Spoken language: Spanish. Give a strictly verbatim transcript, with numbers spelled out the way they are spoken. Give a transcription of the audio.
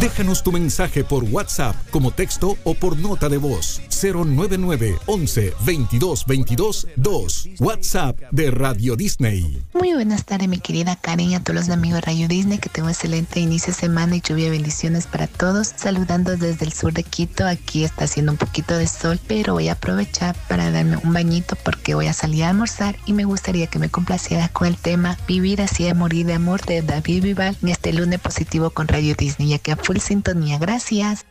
Déjanos tu mensaje por WhatsApp, como texto o por nota de voz. cero nueve nueve once veintidós veintidós dos. WhatsApp de Radio Disney. Muy buenas tardes, mi querida Karen, y a todos los amigos de Radio Disney. Que tengo un excelente inicio de semana y lluvia de bendiciones para todos. Saludando desde el sur de Quito. Aquí está haciendo un poquito de sol, pero voy a aprovechar para darme un bañito porque voy a salir a almorzar y me gustaría que me complaciera con el tema Vivir así de morir de amor de David Bisbal en este lunes positivo con Radio Disney, ya que a full sintonía. Gracias.